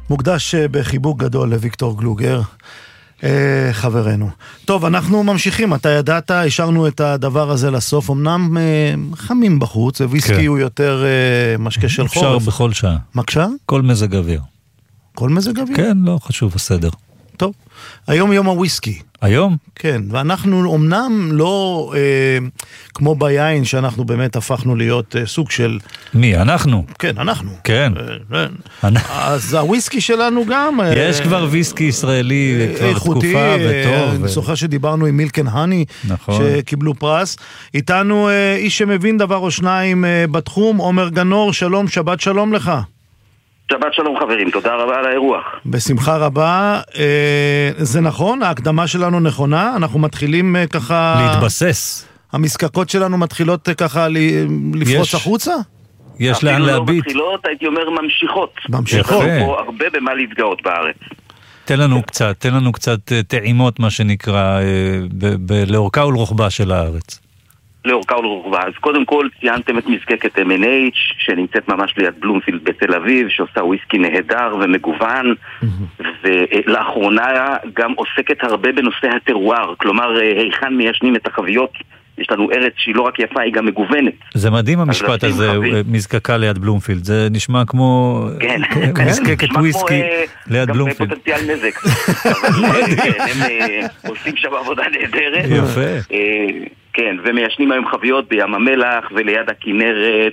מוקדש בחיבוק גדול לוויקטור גלוגר, חברנו. טוב, אנחנו ממשיכים. אתה ידעת, השארנו את הדבר הזה לסוף. אמנם חמים בחוץ, וויסקי הוא יותר משקה של חורף. אפשר בכל שעה. מקשה? כל מזג אוויר. כל מזג אוויר? כן, לא חשוב הסדר. טוב, היום יום הוויסקי. היום? כן, ואנחנו אמנם לא כמו ביין שאנחנו באמת הפכנו להיות סוג של... מי? אנחנו? כן, אנחנו. כן. אז הוויסקי שלנו גם... יש כבר וויסקי ישראלי כבר תקופה וטוב. אני זוכר שדיברנו עם מילק אנד הני, נכון. שקיבלו פרס. איתנו איש שמבין דבר או שניים בתחום, עומר גנור, שלום, שבת שלום לך. שבת שלום חברים, תודה רבה על האירוח. בשמחה רבה. זה נכון, ההקדמה שלנו נכונה, אנחנו מתחילים ככה... להתבסס. המזקקות שלנו מתחילות ככה לפרוץ החוצה? יש לאן להביט. אפילו לא מתחילות, הייתי אומר ממשיכות. ממשיכות. יש פה הרבה במה להתגאות בארץ. תן לנו קצת טעימות, מה שנקרא, לאורכה ולרוחבה של הארץ. לאורכה ולרוחבה. אז קודם כל ציינתם את מזקקת M&H שנמצאת ממש ליד בלומפילד בתל אביב, שעושה וויסקי נהדר ומגוון, ולאחרונה גם עוסקת הרבה בנושא הטרואר, כלומר היכן מיישנים את החביות. יש לנו ארץ שהיא לא רק יפה, היא גם מגוונת. זה מדהים המשפט הזה, מזקקה ליד בלומפילד. זה נשמע כמו מזקקת וויסקי ליד בלומפילד. גם פוטנציאל נזק. הם עושים שם עבודה נהדרת. יפה. כן, ומיישנים היום חביות בים המלח וליד הכנרת,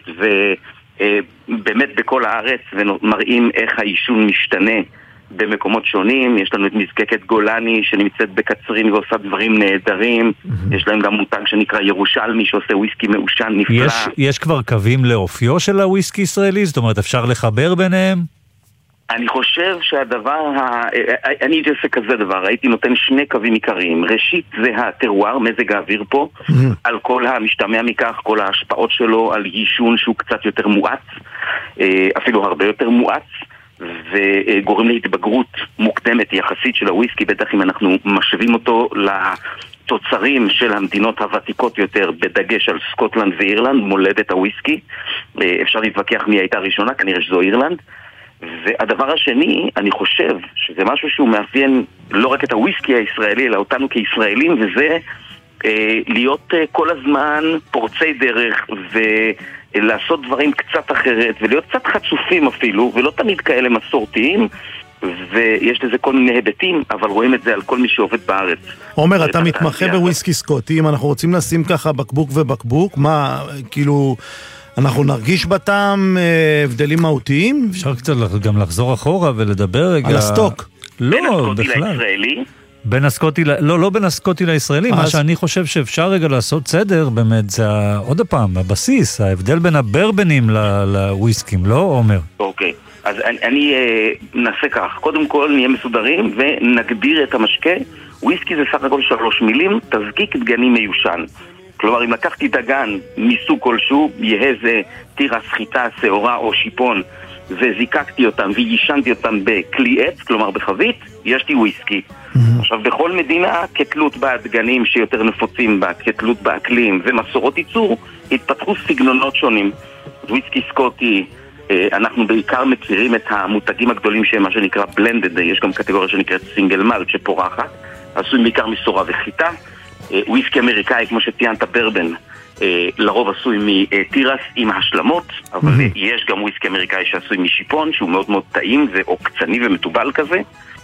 ובאמת בכל הארץ, ומראים איך העישון משתנה במקומות שונים. יש לנו את מזקקת גולני שנמצאת בקצרין ועושה דברים נהדרים. יש להם גם מותג שנקרא ירושלמי שעושה וויסקי מעושן נפלא. יש כבר קווים לאופיו של הוויסקי ישראלי? זאת אומרת, אפשר לחבר ביניהם? אני חושב אני הייתי עושה כזה דבר, הייתי נותן שני קווים עיקריים. ראשית זה הטרואר, מזג האוויר פה, על כל המשתמע מכך, כל ההשפעות שלו על יישון שהוא קצת יותר מואץ, אפילו הרבה יותר מואץ, וגורם להתבגרות מוקדמת יחסית של הוויסקי, בטח אם אנחנו משווים אותו לתוצרים של המדינות הוותיקות יותר, בדגש על סקוטלנד ואירלנד, מולדת הוויסקי. אפשר להתווכח מי הייתה ראשונה, כנראה שזו אירלנד. והדבר השני, אני חושב שזה משהו שהוא מאפיין לא רק את הוויסקי הישראלי, אלא אותנו כישראלים, וזה להיות כל הזמן פורצי דרך ולעשות דברים קצת אחרת, ולהיות קצת חצופים אפילו, ולא תמיד כאלה מסורתיים, ויש לזה כל מיני היבטים, אבל רואים את זה על כל מי שעובד בארץ. עומר, אתה מתמחה בוויסקי סקוטי, אם אנחנו רוצים לשים ככה בקבוק ובקבוק, מה, כאילו... אנחנו נרגיש בטעם הבדלים מהותיים? אפשר קצת גם לחזור אחורה ולדבר רגע... על הסטוק. לא, בכלל. בין הסקוטי, לא בין הסקוטי לישראלי, מה שאני חושב שאפשר רגע לעשות סדר, באמת, זה עוד הפעם, הבסיס, ההבדל בין הברבנים לוויסקים, לא עומר? אוקיי, אז אני נעשה כך, קודם כל נהיה מסודרים ונגדיר את המשקה. וויסקי זה סך הכל 3 מילים, תזקיק דגני מיושן. כלומר, אם לקחתי דגן מסוג כלשהו, יהיה זה תירס, חיטה, שעורה או שיפון, וזיקקתי אותם ויישנתי אותם בכלי עץ, כלומר בחבית, יש לי וויסקי. עכשיו, בכל מדינה, כתלות בדגנים שיותר נפוצים בה, כתלות באקלים ומסורות ייצור, התפתחו סגנונות שונים. וויסקי סקוטי, אנחנו בעיקר מכירים את המותגים הגדולים שהם מה שנקרא blended, יש גם קטגוריה שנקראת סינגל מלט שפורחת, עשוי בעיקר מסורה וחיטה. וויסקי אמריקאי, כמו שציינת, ברבן, לרוב עשוי מתירס עם השלמות, אבל יש גם וויסקי אמריקאי שעשוי משיפון, שהוא מאוד מאוד טעים ועוקצני ומטובל כזה,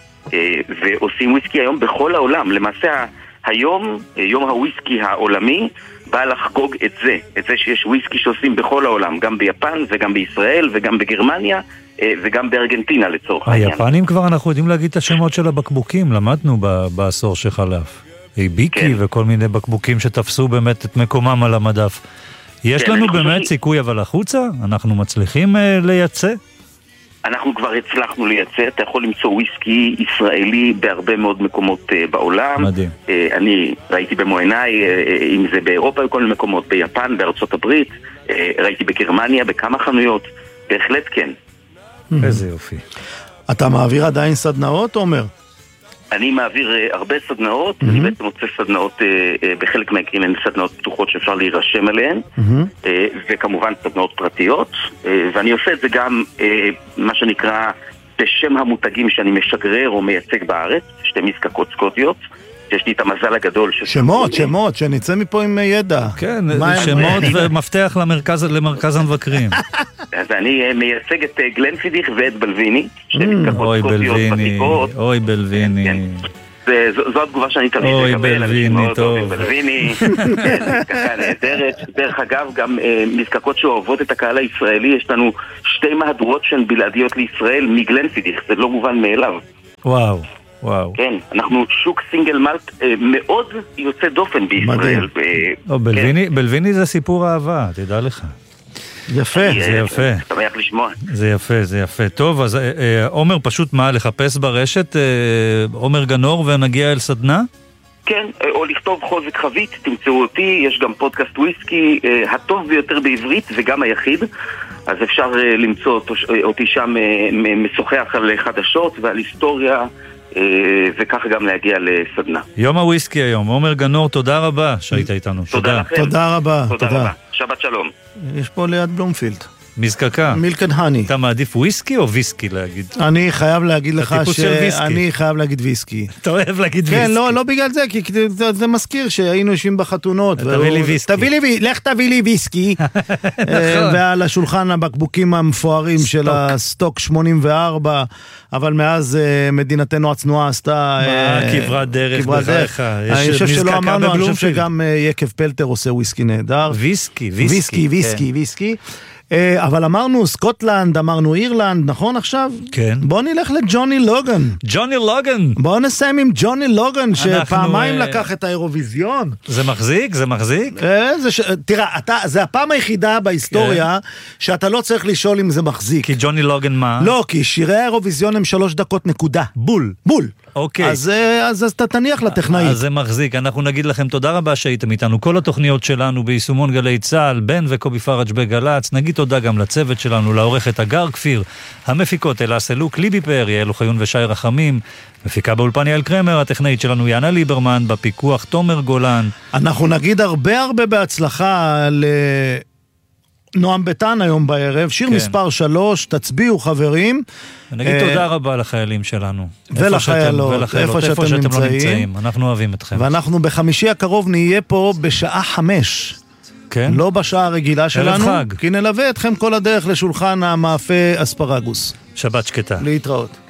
ועושים וויסקי היום בכל העולם. למעשה היום, יום הוויסקי העולמי, בא לחגוג את זה שיש וויסקי שעושים בכל העולם, גם ביפן וגם בישראל וגם בגרמניה וגם בארגנטינה לצורך העניין. היפנים כבר אנחנו יודעים להגיד את השמות של הבקבוקים, למדנו בעשור שחלף. ביקי וכל מיני בקבוקים שתפסו באמת את מקומם על המדף. יש לנו באמת סיכוי אבל החוצה? אנחנו מצליחים לייצא? אנחנו כבר הצלחנו לייצא, אתה יכול למצוא וויסקי ישראלי בהרבה מאוד מקומות בעולם. מדהים. אני ראיתי במו עיניי, אם זה באירופה בכל מיני מקומות, ביפן, בארצות הברית, ראיתי בגרמניה, בכמה חנויות, בהחלט כן. איזה יופי. אתה מעביר עדיין סדנאות, עומר? אני מעביר הרבה סדנאות, אני בעצם מוצא סדנאות, בחלק מהקרים הן סדנאות פתוחות שאפשר להירשם עליהן, וכמובן סדנאות פרטיות, ואני עושה את זה גם, מה שנקרא, בשם המותגים שאני משגרר או מייצג בארץ, 2 מזקקות סקוטיות, שיש לי את המזל הגדול. שמות, שנצא מפה עם ידע. כן, שמות ומפתח למרכז המבקרים. אז אני מייצג את גלנפידיך ואת בלוויני, 2 מזקקות סקוטיות ותיקות. אוי בלוויני. זו התגובה שאני תמיד אוי בלוויני, טוב. בלוויני, מזקקה נהדרת. דרך אגב, גם מזקקות שאוהבות את הקהל הישראלי, יש לנו 2 מהדורות שהן בלעדיות לישראל מגלנפידיך, זה לא מובן מאליו. וואו. כן, אנחנו שוק סינגל מלט מאוד יוצא דופן בישראל. בלוויני זה סיפור אהבה, תדע לך. יפה. זה יפה. שמח לשמוע. זה יפה. טוב, אז עומר פשוט מה, לחפש ברשת עומר גנור ונגיע אל סדנה? כן, או לכתוב חוזק חבית, תמצאו אותי, יש גם פודקאסט וויסקי הטוב ביותר בעברית וגם היחיד, אז אפשר למצוא אותי שם משוחח על חדשות ועל היסטוריה, וכך גם להגיע לסדנה. יום הוויסקי היום, עומר גנור, תודה רבה שהיית איתנו. תודה רבה. שבת שלום. יש פה ליד בלומפילד. מזקקה. מילק אנד הני. אתה מעדיף וויסקי או ויסקי להגיד? אני חייב להגיד לך שאני חייב להגיד ויסקי. אתה אוהב להגיד ויסקי. כן, לא בגלל זה, כי זה מזכיר שהיינו יושבים בחתונות. תביא לי ויסקי. לך תביא לי ויסקי. ועל השולחן הבקבוקים המפוארים של הסטוק 84, אבל מאז מדינתנו הצנועה עשתה... כברת דרך בחייך. אני חושב שלא אמרנו, אני חושב שגם יקב פלטר עושה וויסקי נהדר. ויסקי. אבל אמרנו סקוטלנד, אמרנו אירלנד, נכון עכשיו? כן. בוא נלך לג'וני לוגן. בוא נסיים עם ג'וני לוגן, שפעמיים לקח את האירוויזיון. זה מחזיק? תראה, זה הפעם היחידה בהיסטוריה שאתה לא צריך לשאול אם זה מחזיק. כי ג'וני לוגן מה? לא, כי שירי האירוויזיון הם 3 דקות נקודה. בול. אוקיי. אז אתה תניח לטכנאי. אז זה מחזיק. אנחנו נגיד לכם תודה רבה שהייתם איתנו. כל התוכניות שלנו ביישומון גלי צהל, בן וקובי פרג' בגלץ. נגיד תודה גם לצוות שלנו, לעורכת הגר כפיר, המפיקות אלה סלוק, ליבי פאר, יעל אוחיון ושי רחמים, מפיקה באולפן יעל קרמר, הטכנאית שלנו יאנה ליברמן, בפיקוח תומר גולן. אנחנו נגיד הרבה בהצלחה נועם ביטן היום בערב, שיר מספר 3, תצביעו חברים. ונגיד תודה רבה לחיילים שלנו. ולחיילות, איפה שאתם נמצאים. אנחנו אוהבים אתכם. ואנחנו בחמישי הקרוב נהיה פה בשעה 5. כן? לא בשעה הרגילה שלנו. חג. כי נלווה אתכם כל הדרך לשולחן המאפה אספרגוס. שבת שקטה. להתראות.